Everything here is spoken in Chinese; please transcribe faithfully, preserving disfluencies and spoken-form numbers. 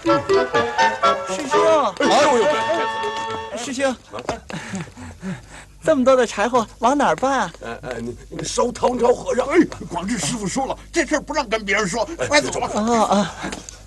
师兄， 哎呦呦！ 师兄，这么多的柴火往哪儿搬啊？ 哎哎，你你烧唐朝和尚。 哎，广智师傅说了，这事儿不让跟别人说，快走吧。 啊啊！